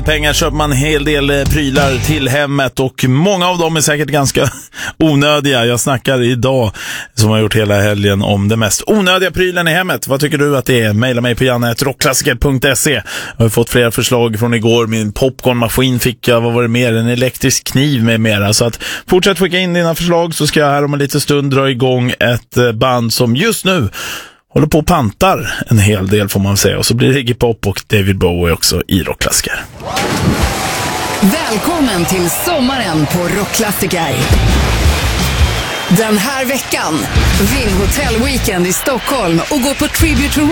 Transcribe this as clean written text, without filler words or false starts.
Pengar köper man en hel del prylar till hemmet och många av dem är säkert ganska onödiga. Jag snackar idag, som har gjort hela helgen, om det mest onödiga prylen i hemmet. Vad tycker du att det är? Maila mig på janne@rockklassiker.se. Jag har fått flera förslag från igår. Min popcornmaskin fick jag, vad var det mer? En elektrisk kniv med mera. Så att fortsätt skicka in dina förslag, så ska jag här om en liten stund dra igång ett band som just nu håller på och pantar en hel del, får man säga. Och så blir det Iggy Pop och David Bowie också i rockklassiker. Välkommen till sommaren på Rockklassiker. Den här veckan, Vinn Hotel Weekend i Stockholm och gå på Tribute to